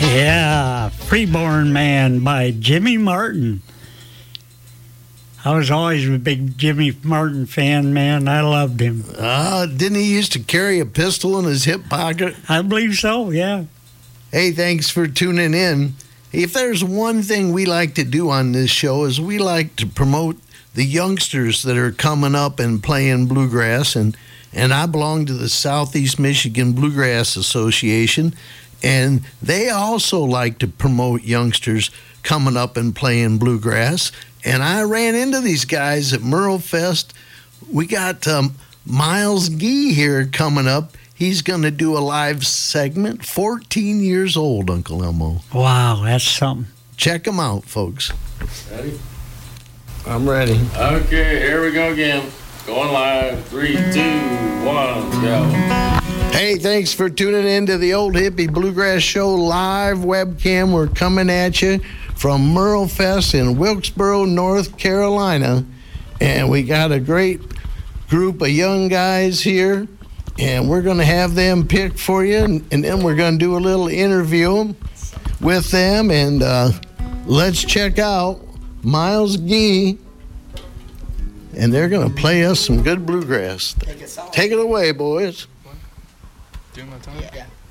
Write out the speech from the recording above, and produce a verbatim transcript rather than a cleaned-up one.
Yeah, Freeborn Man by Jimmy Martin. I was always a big Jimmy Martin fan, man. I loved him. Uh, didn't he used to carry a pistol in his hip pocket? I believe so, yeah. Hey, thanks for tuning in. If there's one thing we like to do on this show is we like to promote the youngsters that are coming up and playing bluegrass. And, and I belong to the Southeast Michigan Bluegrass Association, and they also like to promote youngsters coming up and playing bluegrass. And I ran into these guys at Merle Fest. We got um, Miles Gee here coming up. He's going to do a live segment. fourteen years old, Uncle Elmo. Wow, that's something. Check him out, folks. Ready? I'm ready. Okay, here we go again. Going live. Three, two, one, go. Hey, thanks for tuning in to the Old Hippie Bluegrass Show live webcam. We're coming at you from Merle Fest in Wilkesboro, North Carolina. And we got a great group of young guys here, and we're going to have them pick for you, and, and then we're going to do a little interview with them. And uh, let's check out Miles Gee, and they're going to play us some good bluegrass. Take it away, boys. Doing my time? Yeah.